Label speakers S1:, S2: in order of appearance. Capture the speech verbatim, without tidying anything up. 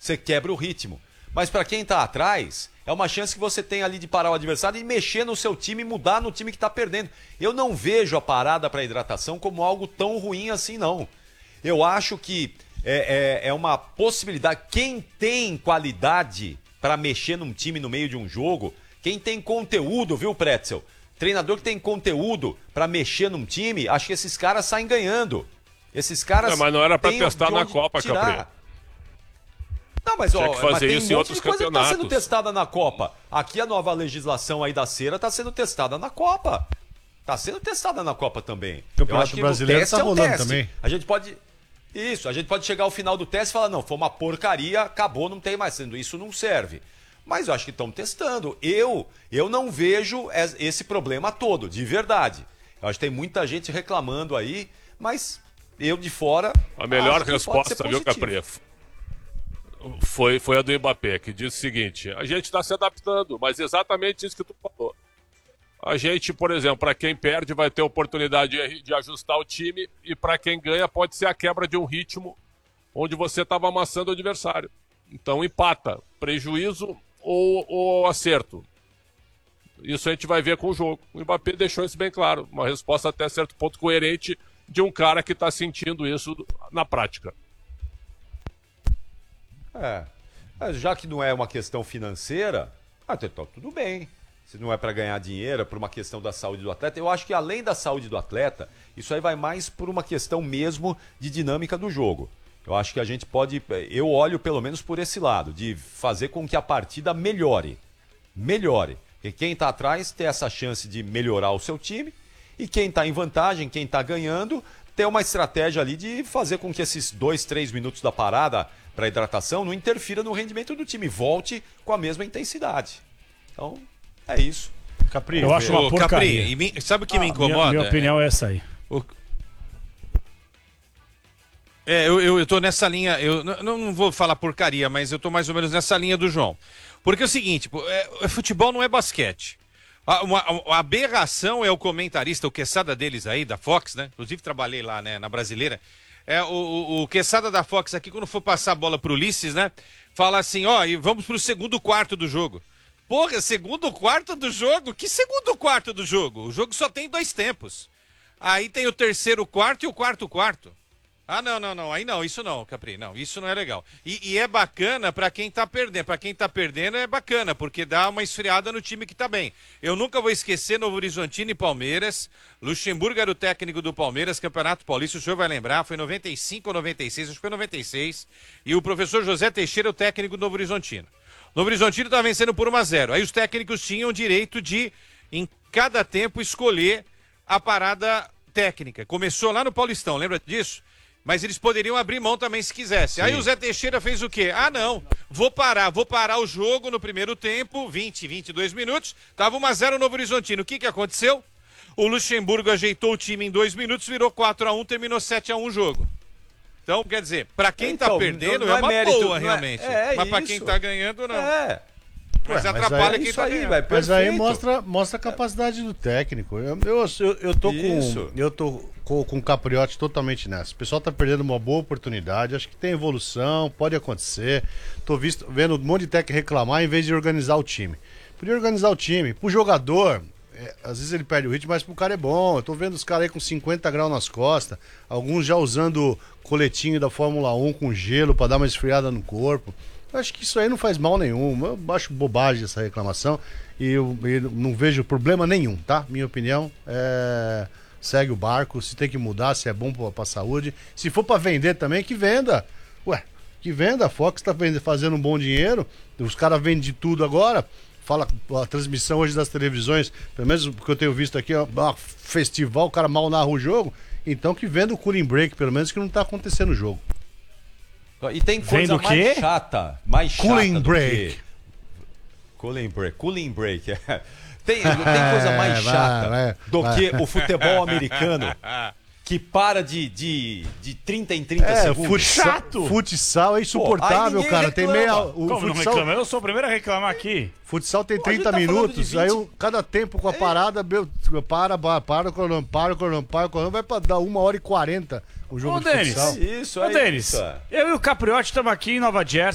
S1: você quebra o ritmo. Mas para quem tá atrás, é uma chance que você tem ali de parar o adversário e mexer no seu time e mudar no time que tá perdendo. Eu não vejo a parada para hidratação como algo tão ruim assim, não. Eu acho que é, é, é uma possibilidade. Quem tem qualidade para mexer num time no meio de um jogo, quem tem conteúdo, viu, Pretzel? Treinador que tem conteúdo para mexer num time, acho que esses caras saem ganhando. Esses caras.
S2: Não, mas não era para testar na Copa, Capri.
S1: Não, mas, ó,
S2: que fazer
S1: mas tem
S2: isso
S1: um
S2: em
S1: monte
S2: outros
S1: de coisa que
S2: campeonatos.
S1: tá sendo testada na Copa. Aqui a nova legislação aí da cera tá sendo testada na Copa. Tá sendo testada na Copa também.
S3: O Campeonato Brasileiro tá rolando também.
S1: A gente pode... Isso, a gente pode chegar ao final do teste e falar, não, foi uma porcaria, acabou, não tem mais sendo. Isso não serve. Mas eu acho que estão testando. Eu, eu não vejo esse problema todo, de verdade. Eu acho que tem muita gente reclamando aí, mas eu de fora...
S2: A melhor resposta, viu, Capri? Foi, foi a do Mbappé, que disse o seguinte: a gente está se adaptando, mas exatamente isso que tu falou. A gente, por exemplo, para quem perde vai ter oportunidade de, de ajustar o time, e para quem ganha pode ser a quebra de um ritmo onde você estava amassando o adversário. Então empata, prejuízo ou, ou acerto. Isso a gente vai ver com o jogo. O Mbappé deixou isso bem claro, uma resposta até certo ponto coerente de um cara que está sentindo isso na prática.
S1: É, mas já que não é uma questão financeira, ah, então tudo bem. Se não é para ganhar dinheiro, é por uma questão da saúde do atleta. Eu acho que além da saúde do atleta, isso aí vai mais por uma questão mesmo de dinâmica do jogo. Eu acho que a gente pode, eu olho pelo menos por esse lado, de fazer com que a partida melhore. Melhore. Porque quem está atrás tem essa chance de melhorar o seu time, e quem está em vantagem, quem está ganhando, tem uma estratégia ali de fazer com que esses dois, três minutos da parada para hidratação não interfira no rendimento do time, volte com a mesma intensidade. Então, é isso.
S3: Capri,
S4: eu acho uma
S5: Ô,
S4: porcaria.
S5: Capri, me, sabe o que
S4: ah,
S5: me incomoda?
S4: Minha, minha opinião é essa aí.
S5: O... É, eu, eu, eu tô nessa linha, eu não, não vou falar porcaria, mas eu tô mais ou menos nessa linha do João. Porque é o seguinte, pô, é, futebol não é basquete. A, uma, a aberração é o comentarista, o Quesada deles aí, da Fox, né? Inclusive trabalhei lá, né, na Brasileira. É, o, o, o Quesada da Fox aqui, quando for passar a bola pro Ulisses, né? Fala assim, ó, e vamos pro segundo quarto do jogo. Porra, segundo quarto do jogo? Que segundo quarto do jogo? O jogo só tem dois tempos. Aí tem o terceiro quarto e o quarto quarto. Ah, não, não, não. Aí não, isso não, Capri. Não, isso não é legal. E, e é bacana pra quem tá perdendo. Pra quem tá perdendo é bacana, porque dá uma esfriada no time que tá bem. Eu nunca vou esquecer Novo Horizontino e Palmeiras. Luxemburgo era o técnico do Palmeiras, Campeonato Paulista, o senhor vai lembrar, foi noventa e cinco ou noventa e seis, acho que foi noventa e seis. E o professor José Teixeira, o técnico do Novo Horizontino. Novo Horizontino tá vencendo por um a zero. Aí os técnicos tinham o direito de, em cada tempo, escolher a parada técnica. Começou lá no Paulistão, lembra disso? Mas eles poderiam abrir mão também se quisesse. Aí o Zé Teixeira fez o quê? Ah, não, vou parar, vou parar o jogo no primeiro tempo, vinte, vinte e dois minutos, tava um a zero Novo Horizontino. O que que aconteceu? O Luxemburgo ajeitou o time em dois minutos, virou quatro a um, terminou sete a um o jogo. Então, quer dizer, pra quem então, tá perdendo não, não é, é uma mérito, boa, realmente. É, é mas pra quem tá ganhando, não. É.
S3: Mas
S5: Ué,
S3: atrapalha
S5: mas
S3: quem
S5: tá
S3: aí,
S5: ganhando.
S3: Véio, mas aí mostra, mostra a capacidade do técnico. Eu, eu, eu, eu tô com. Eu tô com, com o Capriotti totalmente nessa. O pessoal tá perdendo uma boa oportunidade. Acho que tem evolução, pode acontecer. Tô visto, vendo um monte de técnico reclamar em vez de organizar o time. Podia organizar o time. Pro jogador, é, às vezes ele perde o ritmo, mas pro cara é bom. Eu tô vendo os caras aí com cinquenta graus nas costas, alguns já usando coletinho da Fórmula um com gelo pra dar uma esfriada no corpo. Eu acho que isso aí não faz mal nenhum. Eu acho bobagem essa reclamação e eu, eu não vejo problema nenhum, tá? Minha opinião é... segue o barco, se tem que mudar, se é bom pra, pra saúde. Se for pra vender também, que venda. Ué, que venda. A Fox tá vende, fazendo um bom dinheiro. Os caras vendem de tudo agora. Fala a transmissão hoje das televisões, pelo menos o que eu tenho visto aqui, ó, festival, o cara mal narra o jogo. Então que venda o cooling break, pelo menos, que não tá acontecendo no jogo.
S1: E tem coisa mais chata, mais chata
S3: Cooling break.
S1: Que... Cooling break. Cooling break. tem, tem coisa mais chata vai, vai, do vai. que o futebol americano que para de, de, de trinta em trinta
S3: é,
S1: segundos.
S3: Futsal, chato. Futsal é insuportável, Pô, cara. Tem meia. O
S4: Como
S3: futsal...
S4: não reclama? Eu sou o primeiro a reclamar aqui.
S3: Futsal tem trinta Pô, minutos, tá aí o, cada tempo com a parada, meu, para, para, para, para, para, para, para, para, vai pra dar uma hora e quarenta o jogo
S4: Ô,
S3: de
S4: Denis,
S3: futsal.
S1: Isso,
S4: Ô,
S1: é
S4: Denis,
S1: isso.
S4: eu e o Capriotti estamos aqui em Nova Jersey.